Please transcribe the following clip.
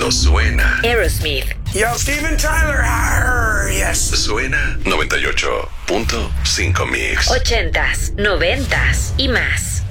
cuando suena. Aerosmith. Yo, Steven Tyler. Arr, yes. Suena 98.5 Mix. 80s, 90s y más.